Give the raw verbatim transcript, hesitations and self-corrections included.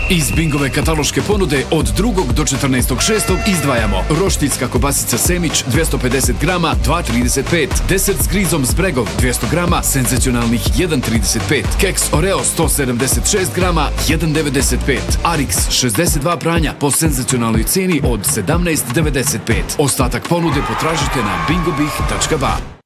Iz Bingove kataloške ponude od drugog do četrnaestog šestog izdvajamo roštiljska kobasica Semić dvjesto pedeset grama dva trideset pet, desert s grizom Zbregov dvjesto grama senzacionalnih jedan trideset pet, keks Oreo sto sedamdeset šest grama jedan devedeset pet, Arix šezdeset dva pranja po senzacionalnoj cijeni od sedamnaest devedeset pet. Ostatak ponude potražite na bingobih tačka ba.